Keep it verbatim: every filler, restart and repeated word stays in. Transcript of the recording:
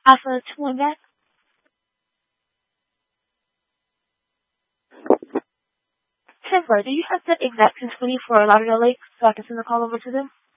Alpha two one back. Temper, do you have the exact pin for Lauderdale Lake so I can send the call over to them?